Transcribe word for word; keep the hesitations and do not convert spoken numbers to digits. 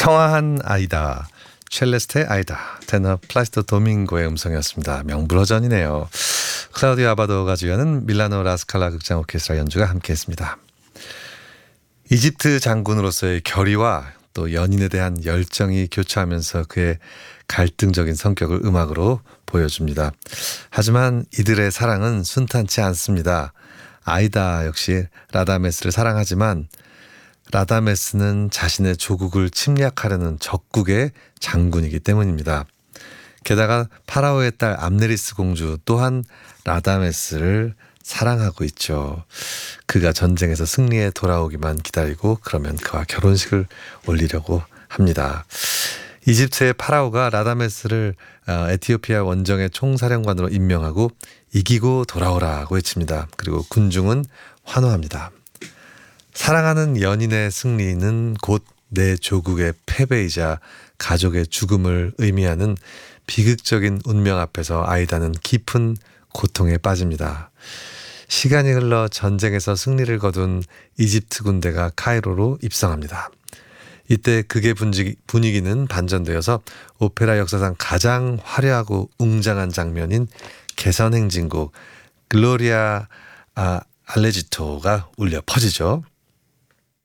청아한 아이다, 첼레스테 아이다, 테너 플라시토 도밍고의 음성이었습니다. 명불허전이네요. 클라우디오 아바도가 주연은 밀라노 라스칼라 극장 오케스트라 연주가 함께했습니다. 이집트 장군으로서의 결의와 또 연인에 대한 열정이 교차하면서 그의 갈등적인 성격을 음악으로 보여줍니다. 하지만 이들의 사랑은 순탄치 않습니다. 아이다 역시 라다메스를 사랑하지만 라다메스는 자신의 조국을 침략하려는 적국의 장군이기 때문입니다. 게다가 파라오의 딸 암네리스 공주 또한 라다메스를 사랑하고 있죠. 그가 전쟁에서 승리해 돌아오기만 기다리고 그러면 그와 결혼식을 올리려고 합니다. 이집트의 파라오가 라다메스를 에티오피아 원정의 총사령관으로 임명하고 이기고 돌아오라고 외칩니다. 그리고 군중은 환호합니다. 사랑하는 연인의 승리는 곧 내 조국의 패배이자 가족의 죽음을 의미하는 비극적인 운명 앞에서 아이다는 깊은 고통에 빠집니다. 시간이 흘러 전쟁에서 승리를 거둔 이집트 군대가 카이로로 입성합니다. 이때 극의 분위기는 반전되어서 오페라 역사상 가장 화려하고 웅장한 장면인 개선행진곡 글로리아 아, 알레지토가 울려 퍼지죠.